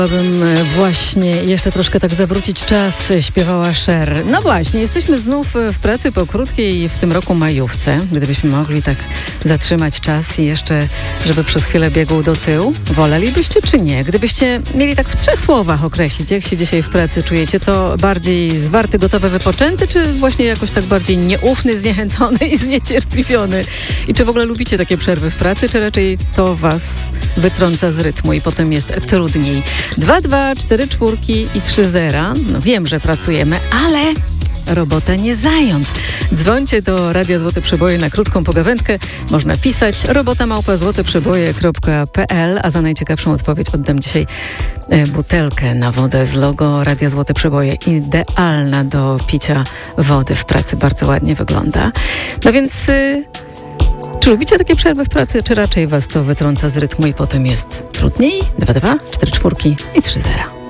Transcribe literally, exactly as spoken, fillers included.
Chciałabym właśnie jeszcze troszkę tak zawrócić czas, śpiewała Cher. No właśnie, jesteśmy znów w pracy po krótkiej w tym roku majówce. Gdybyśmy mogli tak zatrzymać czas i jeszcze, żeby przez chwilę biegł do tyłu, wolelibyście czy nie? Gdybyście mieli tak w trzech słowach określić, jak się dzisiaj w pracy czujecie, to bardziej zwarty, gotowy, wypoczęty, czy właśnie jakoś tak bardziej nieufny, zniechęcony i zniecierpliwiony? I czy w ogóle lubicie takie przerwy w pracy, czy raczej to was wytrąca z rytmu i potem jest trudniej? dwa, dwa, cztery czwórki i trzy zera. No wiem, że pracujemy, ale robota nie zając. Dzwońcie do Radia Złote Przeboje na krótką pogawędkę. Można pisać robota małpa złoteprzeboje kropka pe el, a za najciekawszą odpowiedź oddam dzisiaj e, butelkę na wodę z logo Radia Złote Przeboje. Idealna do picia wody w pracy. Bardzo ładnie wygląda. No więc... Y- Czy lubicie takie przerwy w pracy, czy raczej was to wytrąca z rytmu i potem jest trudniej? dwa, dwa, cztery czwórki i trzy zera.